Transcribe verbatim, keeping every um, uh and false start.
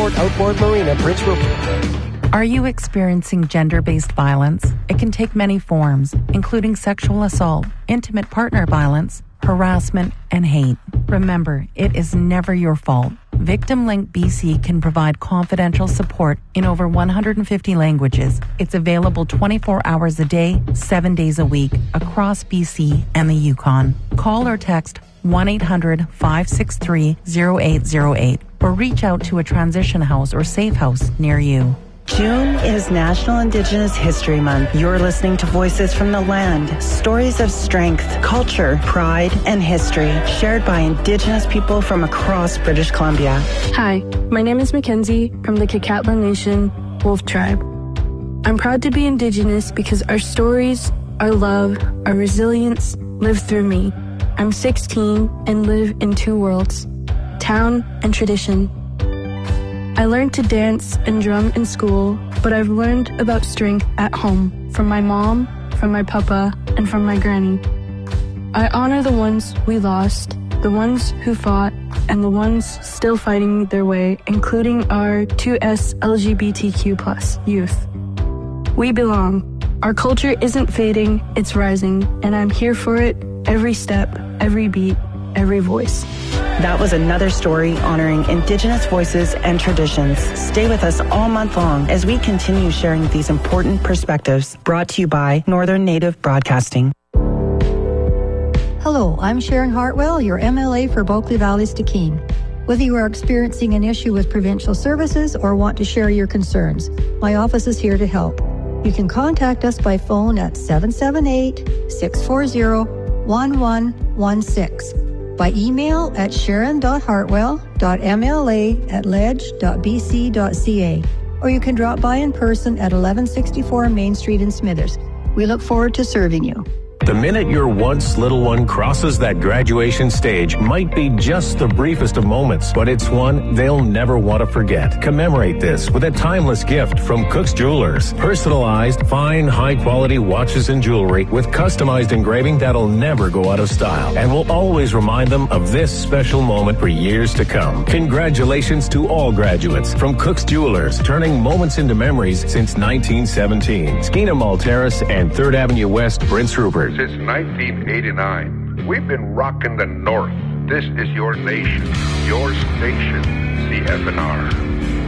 Resort Outboard Marina, Prince Rupert. Are you experiencing gender-based violence? It can take many forms, including sexual assault, intimate partner violence, harassment, and hate. Remember, it is never your fault. Victim Link B C can provide confidential support in over one hundred fifty languages. It's available twenty-four hours a day, seven days a week, across B C and the Yukon. Call or text one eight hundred, five six three, zero eight zero eight or reach out to a transition house or safe house near you. June is National Indigenous History Month. You're listening to Voices from the Land, stories of strength, culture, pride, and history shared by Indigenous people from across British Columbia. Hi, my name is Mackenzie from the Kakatla Nation Wolf Tribe. I'm proud to be Indigenous because our stories, our love, our resilience live through me. I'm sixteen and live in two worlds, town and tradition. I learned to dance and drum in school, but I've learned about strength at home from my mom, from my papa, and from my granny. I honor the ones we lost, the ones who fought, and the ones still fighting their way, including our two S L G B T Q plus youth. We belong. Our culture isn't fading, it's rising, and I'm here for it every step, every beat, every voice. That was another story honoring Indigenous voices and traditions. Stay with us all month long as we continue sharing these important perspectives. Brought to you by Northern Native Broadcasting. Hello, I'm Sharon Hartwell, your M L A for Bulkley Valley-Stikine. Whether you are experiencing an issue with provincial services or want to share your concerns, my office is here to help. You can contact us by phone at seven seven eight, six four zero, one one one six. By email at sharon dot hartwell dot m l a at ledge dot b c dot c a, or you can drop by in person at eleven sixty-four Main Street in Smithers. We look forward to serving you. The minute your once little one crosses that graduation stage might be just the briefest of moments, but it's one they'll never want to forget. Commemorate this with a timeless gift from Cook's Jewelers. Personalized, fine, high-quality watches and jewelry with customized engraving that'll never go out of style and will always remind them of this special moment for years to come. Congratulations to all graduates from Cook's Jewelers, turning moments into memories since nineteen seventeen. Skeena Mall Terrace and third Avenue West, Prince Rupert. Since nineteen eighty-nine, we've been rocking the North. This is your nation, your station, C F N R.